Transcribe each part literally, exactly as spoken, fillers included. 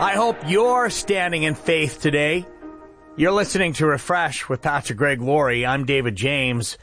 I hope you're standing in faith today. You're listening to Refresh with Pastor Greg Laurie. I'm David James.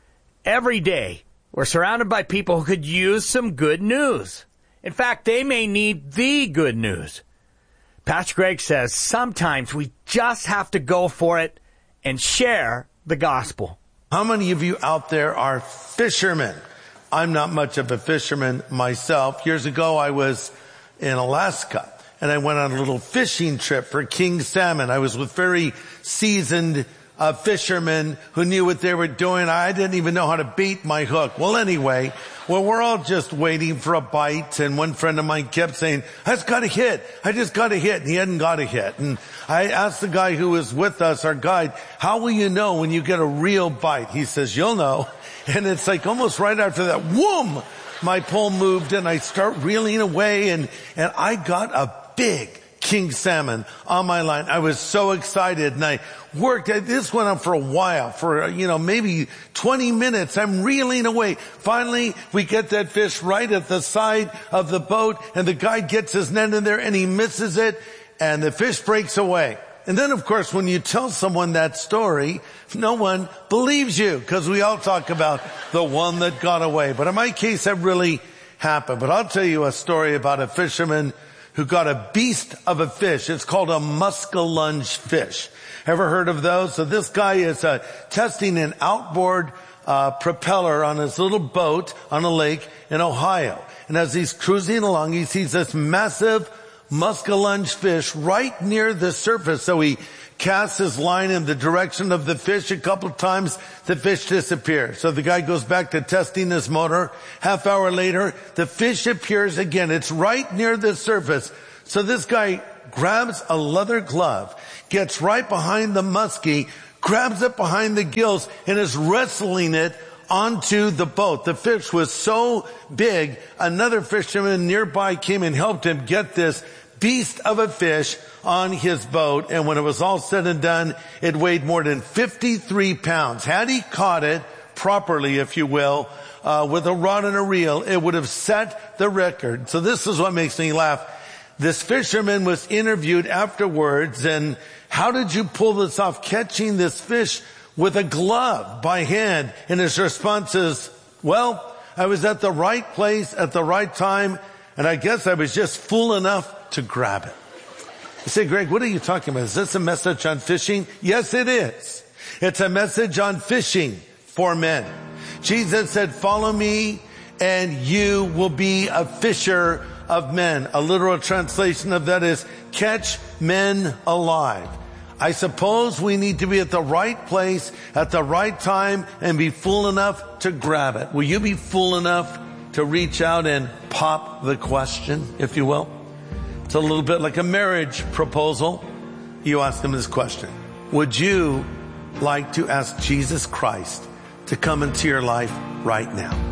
Every day, we're surrounded by people who could use some good news. In fact, they may need the good news. Pastor Greg says sometimes we just have to go for it and share the gospel. How many of you out there are fishermen? I'm not much of a fisherman myself. Years ago, I was in Alaska, and I went on a little fishing trip for king salmon. I was with very seasoned uh, fishermen who knew what they were doing. I didn't even know how to bait my hook. Well, anyway, well, we're all just waiting for a bite, and one friend of mine kept saying, I just got a hit. I just got a hit, and he hadn't got a hit. And I asked the guy who was with us, our guide, how will you know when you get a real bite? He says, you'll know. And it's like almost right after that, whoom, my pole moved, and I start reeling away, and, and I got a big king salmon on my line. I was so excited, and I worked. This went on for a while, for, you know, maybe twenty minutes. I'm reeling away. Finally, we get that fish right at the side of the boat, and the guy gets his net in there, and he misses it, and the fish breaks away. And then, of course, when you tell someone that story, no one believes you, because we all talk about the one that got away. But in my case, that really happened. But I'll tell you a story about a fisherman who got a beast of a fish. It's called a muskellunge fish. Ever heard of those? So this guy is uh, testing an outboard uh, propeller on his little boat on a lake in Ohio. And as he's cruising along, he sees this massive muskellunge fish right near the surface. So he casts his line in the direction of the fish. A couple of times the fish disappears. So the guy goes back to testing his motor. Half hour later, the fish appears again. It's right near the surface. So this guy grabs a leather glove, gets right behind the muskie, grabs it behind the gills, and is wrestling it onto the boat. The fish was so big, another fisherman nearby came and helped him get this beast of a fish on his boat. And when it was all said and done, it weighed more than fifty-three pounds. Had he caught it properly, if you will, uh, with a rod and a reel, it would have set the record. So this is what makes me laugh. This fisherman was interviewed afterwards, and how did you pull this off, catching this fish with a glove by hand? And his response is, well, I was at the right place at the right time, and I guess I was just fool enough to grab it. You say, Greg, what are you talking about? Is this a message on fishing? Yes, it is. It's a message on fishing for men. Jesus said, follow me and you will be a fisher of men. A literal translation of that is catch men alive. I suppose we need to be at the right place at the right time and be fool enough to grab it. Will you be fool enough to reach out and pop the question, if you will? It's a little bit like a marriage proposal. You ask them this question. Would you like to ask Jesus Christ to come into your life right now?